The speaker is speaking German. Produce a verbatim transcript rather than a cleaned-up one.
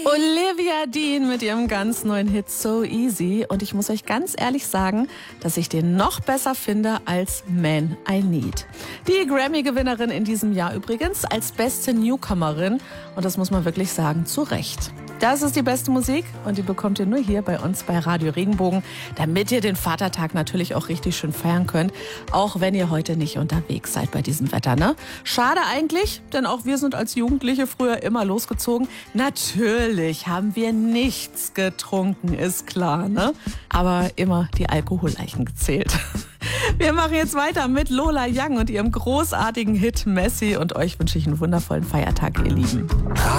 Olivia Dean mit ihrem ganz neuen Hit So Easy. Und ich muss euch ganz ehrlich sagen, dass ich den noch besser finde als Man I Need. Die Grammy-Gewinnerin in diesem Jahr übrigens als beste Newcomerin. Und das muss man wirklich sagen, zu Recht. Das ist die beste Musik und die bekommt ihr nur hier bei uns bei Radio Regenbogen, damit ihr den Vatertag natürlich auch richtig schön feiern könnt, auch wenn ihr heute nicht unterwegs seid bei diesem Wetter, ne? Schade eigentlich, denn auch wir sind als Jugendliche früher immer losgezogen. Natürlich haben wir nichts getrunken, ist klar, ne? Aber immer die Alkoholleichen gezählt. Wir machen jetzt weiter mit Lola Young und ihrem großartigen Hit Messi und euch wünsche ich einen wundervollen Feiertag, ihr Lieben.